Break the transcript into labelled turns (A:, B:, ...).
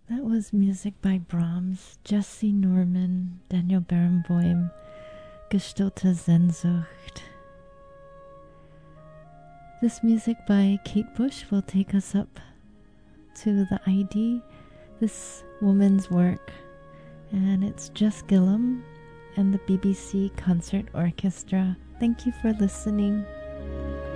A: That was music by Brahms, Jesse Norman, Daniel Barenboim, Gestörte Sehnsucht. This music by Kate Bush will take us up to the ID, this woman's work, and it's Jess Gillum and the BBC Concert Orchestra. Thank you for listening.